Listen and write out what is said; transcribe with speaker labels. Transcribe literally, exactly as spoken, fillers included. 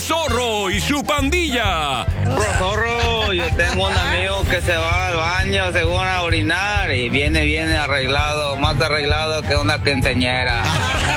Speaker 1: Zorro y su pandilla.
Speaker 2: Zorro, yo tengo un amigo que se va al baño según a orinar y viene bien arreglado, más arreglado que una quinceañera.